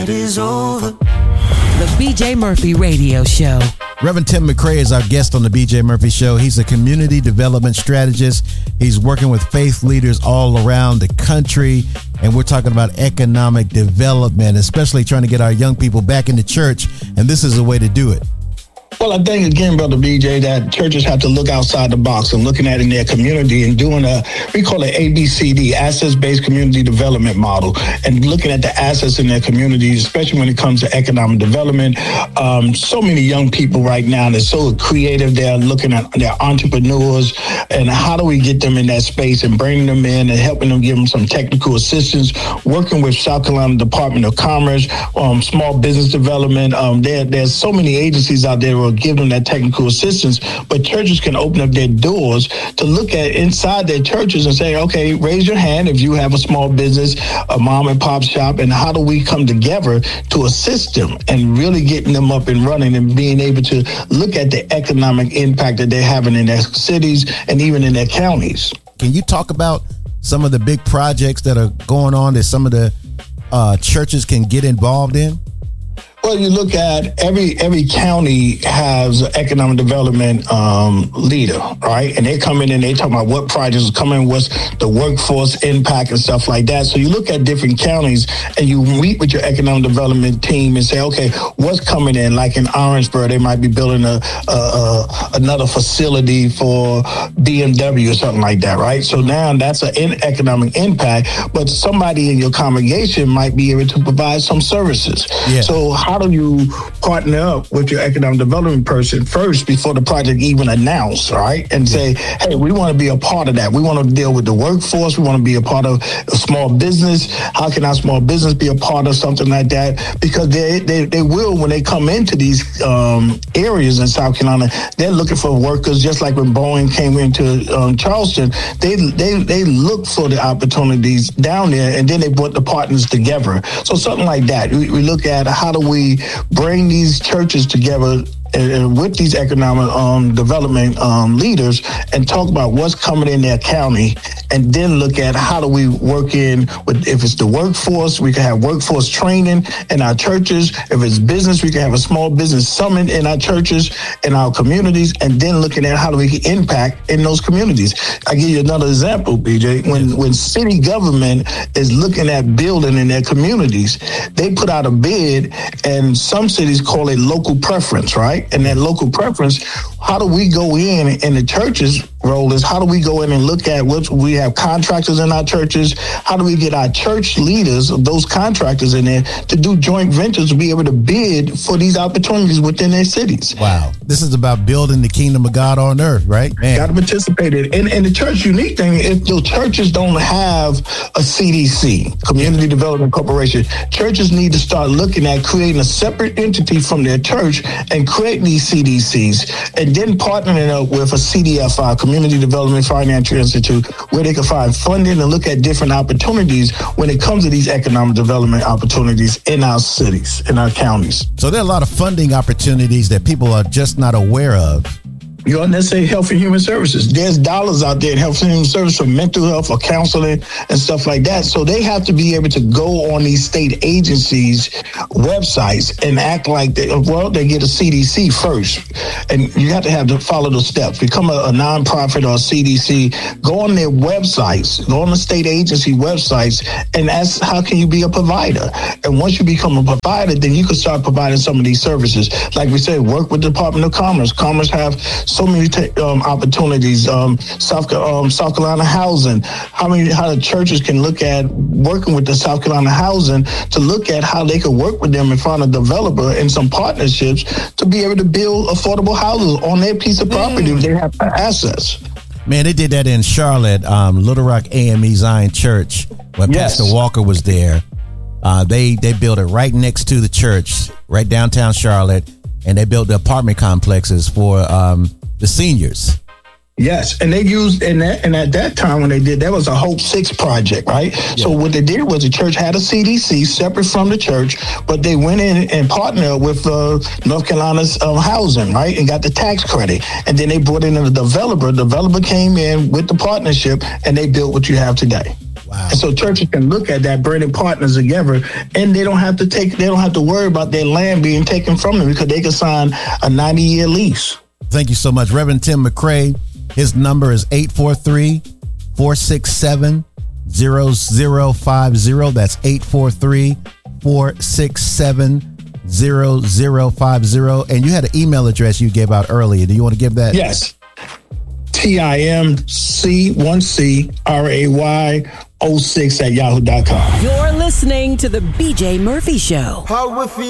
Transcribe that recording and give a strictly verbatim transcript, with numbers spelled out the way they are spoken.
It is over. The B J Murphy Radio Show. Reverend Tim McCray is our guest on the B J Murphy Show. He's a community development strategist. He's working with faith leaders all around the country, and we're talking about economic development, especially trying to get our young people back into church, and this is a way to do it. Well, I think, again, Brother B J, that churches have to look outside the box and looking at it in their community and doing a, we call it A B C D, Assets-Based Community Development Model, and looking at the assets in their communities, especially when it comes to economic development. Um, so many young people right now, they're so creative. They're looking at their entrepreneurs, and how do we get them in that space and bringing them in and helping them, give them some technical assistance, working with South Carolina Department of Commerce, um, small business development. Um, there, there's so many agencies out there who give them that technical assistance, but churches can open up their doors to look at inside their churches and say, okay, raise your hand if you have a small business, a mom and pop shop, and how do we come together to assist them and really getting them up and running and being able to look at the economic impact that they're having in their cities and even in their counties. Can you talk about some of the big projects that are going on that some of the uh, churches can get involved in? Well, you look at every every county has an economic development um, leader, right? And they come in and they talk about what projects are coming, what's the workforce impact and stuff like that. So you look at different counties and you meet with your economic development team and say, okay, what's coming in? Like in Orangeburg, they might be building a, a, a another facility for B M W or something like that, right? So now that's an in economic impact, but somebody in your congregation might be able to provide some services. Yeah. So how do you partner up with your economic development person first before the project even announced, right? And say, hey, we want to be a part of that. We want to deal with the workforce. We want to be a part of a small business. How can our small business be a part of something like that? Because they they, they will, when they come into these um, areas in South Carolina, they're looking for workers, just like when Boeing came into um, Charleston. They, they, they look for the opportunities down there, and then they brought the partners together. So something like that. We, we look at how do we bring these churches together and, and with these economic um, development um, leaders and talk about what's coming in their county, and then look at how do we work in with, if it's the workforce, we can have workforce training in our churches. If it's business, we can have a small business summit in our churches, in our communities, and then looking at how do we impact in those communities. I give you another example, B J. When when city government is looking at building in their communities, they put out a bid, and some cities call it local preference, right? And that local preference, how do we go in, and the church's role is how do we go in and look at what we have contractors in our churches, how do we get our church leaders, those contractors in there, to do joint ventures, to be able to bid for these opportunities within their cities. Wow. This is about building the kingdom of God on earth, right? Man. Got to participate in it. And, and the church unique thing, if the churches don't have a C D C, Community Development Corporation, churches need to start looking at creating a separate entity from their church and creating these C D Cs, and then partnering up with a C D F I, Community Development Financial Institute, where they can find funding and look at different opportunities when it comes to these economic development opportunities in our cities, in our counties. So there are a lot of funding opportunities that people are just not aware of. You know, let's say health and human services. There's dollars out there in health and human services for mental health, for counseling and stuff like that. So they have to be able to go on these state agencies' websites and act like they, well, they get a C D C first. And you have to have to follow the steps. Become a, a nonprofit or a C D C. Go on their websites, go on the state agency websites, and ask how can you be a provider. And once you become a provider, then you can start providing some of these services. Like we said, work with the Department of Commerce. Commerce have so many t- um, opportunities. Um, South, um, South Carolina housing. How many? How the churches can look at working with the South Carolina housing to look at how they can work with them and find a developer and some partnerships to be able to build affordable houses on their piece of property mm. if they have assets. Man, they did that in Charlotte, um, Little Rock A M E Zion Church, when yes. Pastor Walker was there. Uh, they they built it right next to the church, right downtown Charlotte, and they built the apartment complexes for um, the seniors. Yes, and they used, and, that, and at that time when they did, that was a Hope Six project, right? Yeah. So what they did was the church had a C D C separate from the church, but they went in and partnered with uh, North Carolina's um, housing, right, and got the tax credit. And then they brought in a developer. The developer came in with the partnership, and they built what you have today. Wow. And so churches can look at that, bringing partners together, and they don't have to take, they don't have to worry about their land being taken from them because they can sign a ninety year lease. Thank you so much, Reverend Tim McCray. His number is eight four three, four six seven, zero zero five zero. That's eight four three, four six seven, zero zero five zero. And you had an email address you gave out earlier. Do you want to give that? Yes. T I M C one C R A Y oh six at yahoo dot com. You're listening to the B J Murphy Show. How we feel.